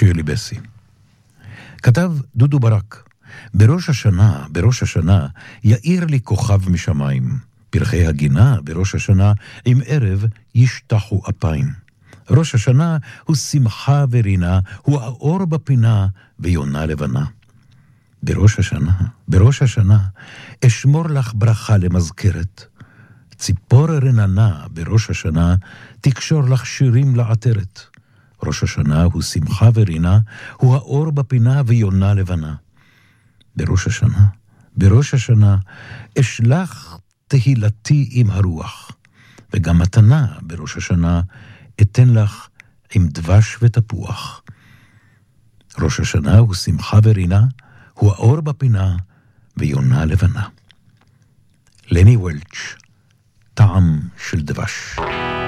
שירלי בסי. כתב דודו ברק, בראש השנה, יאיר לי כוכב משמיים. פרחי הגינה בראש השנה, עם ערב ישתחו אפיים. ראש השנה הוא שמחה ורינה, הוא האור בפינה ויונה לבנה. בראש השנה, אשמור לך ברכה למזכרת. ציפור רננה בראש השנה, תקשור לך שירים לעטרת. ראש השנה הוא שמחה ורינה, הוא האור בפינה ויונה לבנה. בראש השנה, אשלח תהילתי עם הרוח, וגם מתנה בראש השנה, אתן לך עם דבש ותפוח. ראש השנה הוא שמחה ורינה, הוא האור בפינה ויונה לבנה. לני וולץ', טעם של דבש.